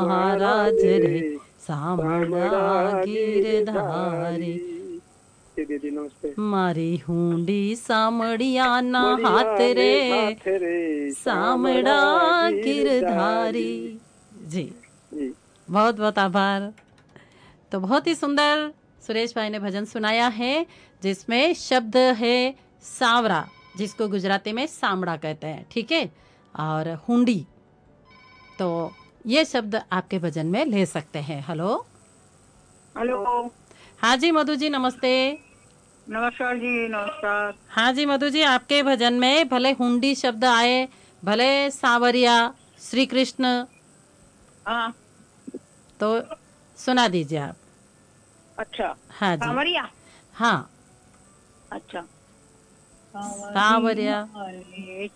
महाराज रे, सामड़ा सामड़ा गिरधारी। जी दीदी नमस्ते। मारी हुंडी सामड़िया ना हाथ बढ़िया ने रे, हाथ रे, सामड़ा सामड़ा गिरधारी। गिरधारी। जी, जी बहुत बहुत आभार। तो बहुत ही सुंदर सुरेश भाई ने भजन सुनाया है, जिसमें शब्द है सावरा, जिसको गुजराती में सामड़ा कहते हैं, ठीक है, और हुंडी। तो ये शब्द आपके भजन में ले सकते हैं। हेलो, हेलो, हाँ जी मधु जी नमस्ते। नमस्कार जी, नमस्कार। हाँ जी मधु जी, आपके भजन में भले हुंडी शब्द आए, भले सांवरिया, श्री कृष्ण, हाँ, तो सुना दीजिए आप। अच्छा। हाँ जी, कांवरिया। हाँ, अच्छा। सांवरिया। कांवरिया